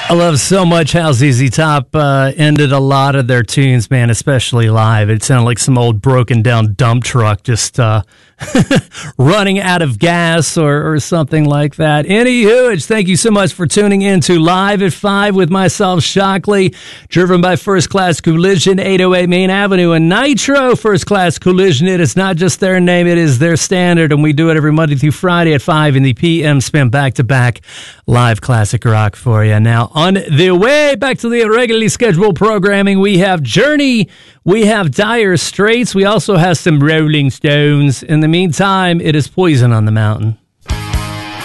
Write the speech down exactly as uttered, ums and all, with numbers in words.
I love so much how Z Z Top uh, ended a lot of their tunes, man, especially live. It sounded like some old broken down dump truck just uh, running out of gas or, or something like that. Anywho, thank you so much for tuning in to Live at five with myself, Shockley, driven by First Class Collision, eight oh eight Main Avenue, and Nitro First Class Collision. It is not just their name, it is their standard, and we do it every Monday through Friday at five in the P M, spin back-to-back live classic rock for you. Now, on the way back to the regularly scheduled programming, we have Journey, we have Dire Straits, we also have some Rolling Stones. In the meantime, it is Poison on the Mountain.